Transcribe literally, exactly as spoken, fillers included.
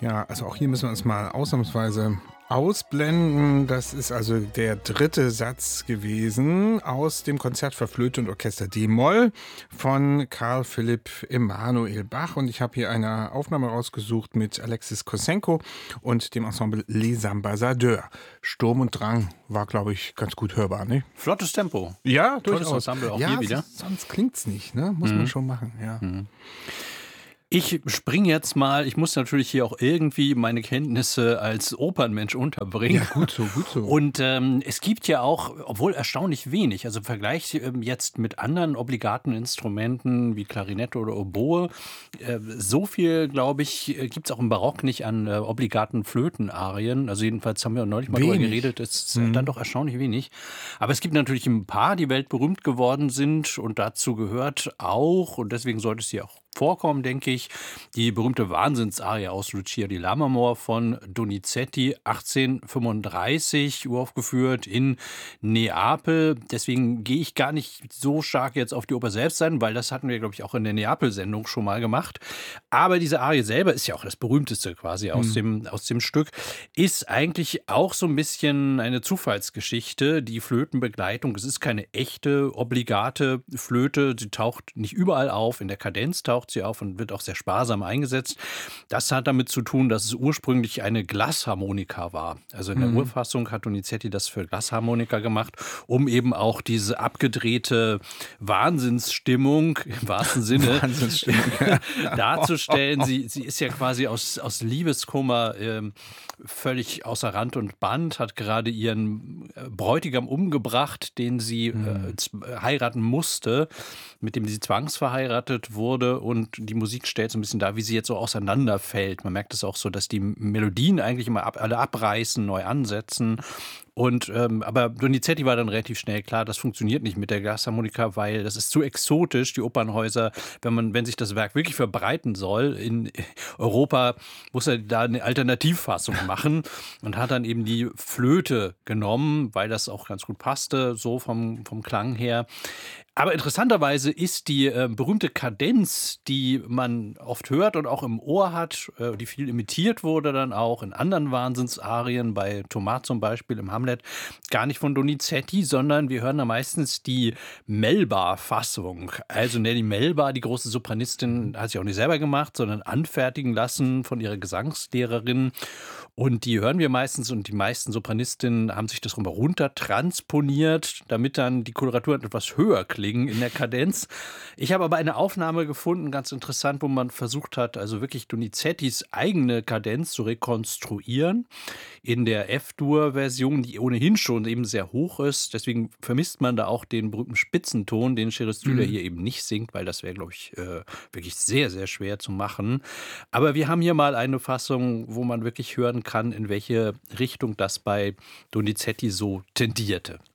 Ja, also auch hier müssen wir uns mal ausnahmsweise ausblenden. Das ist also der dritte Satz gewesen aus dem Konzert für Flöte und Orchester d-Moll von Carl Philipp Emanuel Bach. Und ich habe hier eine Aufnahme rausgesucht mit Alexis Kossenko und dem Ensemble Les Ambassadeurs. Sturm und Drang war, glaube ich, ganz gut hörbar, ne? Flottes Tempo. Ja, Tolles durchaus. Ensemble auch ja, hier wieder. Sonst, sonst klingt's nicht, ne? Muss Mhm. man schon machen, ja. Mhm. Ich springe jetzt mal, ich muss natürlich hier auch irgendwie meine Kenntnisse als Opernmensch unterbringen. Ja, gut so, gut so. Und ähm, es gibt ja auch, obwohl erstaunlich wenig, also im Vergleich ähm, jetzt mit anderen obligaten Instrumenten wie Klarinette oder Oboe, äh, so viel, glaube ich, gibt es auch im Barock nicht an äh, obligaten Flötenarien. Also jedenfalls haben wir neulich mal darüber Wenig. geredet, es ist Mhm. dann doch erstaunlich wenig. Aber es gibt natürlich ein paar, die weltberühmt geworden sind und dazu gehört auch, und deswegen sollte es hier auch vorkommen, denke ich, die berühmte Wahnsinnsarie aus Lucia di Lammermoor von Donizetti, achtzehnhundertfünfunddreißig, uraufgeführt in Neapel. Deswegen gehe ich gar nicht so stark jetzt auf die Oper selbst ein, weil das hatten wir, glaube ich, auch in der Neapel-Sendung schon mal gemacht. Aber diese Arie selber ist ja auch das berühmteste quasi aus, Mhm. dem, aus dem Stück, ist eigentlich auch so ein bisschen eine Zufallsgeschichte, die Flötenbegleitung. Es ist keine echte, obligate Flöte. Sie taucht nicht überall auf. In der Kadenz taucht sie auf und wird auch sehr sparsam eingesetzt. Das hat damit zu tun, dass es ursprünglich eine Glasharmonika war. Also in der Mhm. Urfassung hat Donizetti das für Glasharmonika gemacht, um eben auch diese abgedrehte Wahnsinnsstimmung im wahrsten Sinne Wahnsinnsstimmung, ja. darzustellen. Sie, sie ist ja quasi aus, aus Liebeskummer ähm, völlig außer Rand und Band, hat gerade ihren äh, Bräutigam umgebracht, den sie äh, z- heiraten musste, mit dem sie zwangsverheiratet wurde. Und die Musik stellt so ein bisschen dar, wie sie jetzt so auseinanderfällt. Man merkt es auch so, dass die Melodien eigentlich immer ab, alle abreißen, neu ansetzen. Und ähm, aber Donizetti war dann relativ schnell klar, das funktioniert nicht mit der Glasharmonika, weil das ist zu exotisch. Die Opernhäuser, wenn man, wenn sich das Werk wirklich verbreiten soll in Europa, muss er da eine Alternativfassung machen und hat dann eben die Flöte genommen, weil das auch ganz gut passte, so vom, vom Klang her. Aber interessanterweise ist die äh, berühmte Kadenz, die man oft hört und auch im Ohr hat, äh, die viel imitiert wurde dann auch in anderen Wahnsinnsarien, bei Thomas zum Beispiel im Hamlet, gar nicht von Donizetti, sondern wir hören da meistens die Melba-Fassung. Also Nelly Melba, die große Sopranistin, hat sie auch nicht selber gemacht, sondern anfertigen lassen von ihrer Gesangslehrerin. Und die hören wir meistens und die meisten Sopranistinnen haben sich das runter transponiert, damit dann die Koloraturen etwas höher klingen in der Kadenz. Ich habe aber eine Aufnahme gefunden, ganz interessant, wo man versucht hat, also wirklich Donizettis eigene Kadenz zu rekonstruieren in der F-Dur-Version, die ohnehin schon eben sehr hoch ist. Deswegen vermisst man da auch den berühmten Spitzenton, den Cyrus Stüder Mhm. hier eben nicht singt, weil das wäre, glaube ich, äh, wirklich sehr, sehr schwer zu machen. Aber wir haben hier mal eine Fassung, wo man wirklich hören kann, in welche Richtung das bei Donizetti so tendierte.